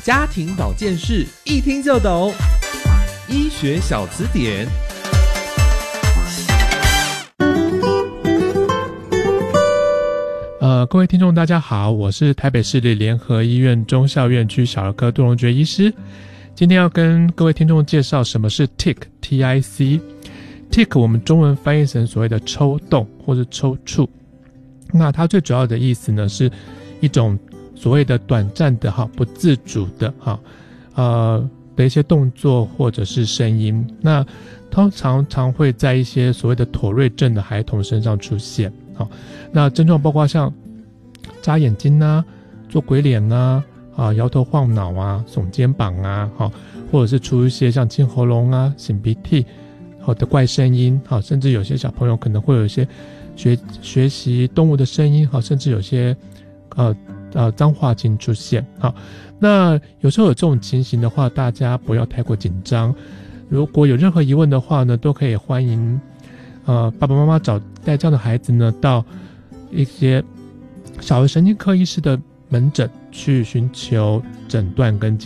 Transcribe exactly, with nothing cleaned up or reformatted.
家庭保健室一听就懂，医学小词典。 呃，各位听众大家好，我是台北市立联合医院忠孝院区小儿科杜荣觉医师。今天要跟各位听众介绍什么是 Tic T I C。 Tic 我们中文翻译成所谓的抽动或是抽搐，那它最主要的意思呢是一种所谓的短暂的哈不自主的哈呃的一些动作或者是声音，那通常常会在一些所谓的妥瑞症的孩童身上出现。好，那症状包括像眨眼睛啊、做鬼脸啊、啊摇头晃脑啊、耸肩膀啊，好，或者是出一些像清喉咙啊、擤鼻涕好的怪声音，好，甚至有些小朋友可能会有一些学学习动物的声音，好，甚至有些呃呃脏话经出现。好，那有时候有这种情形的话，大家不要太过紧张。如果有任何疑问的话呢，都可以欢迎呃爸爸妈妈找带这样的孩子呢到一些小儿神经科医师的门诊去寻求诊断跟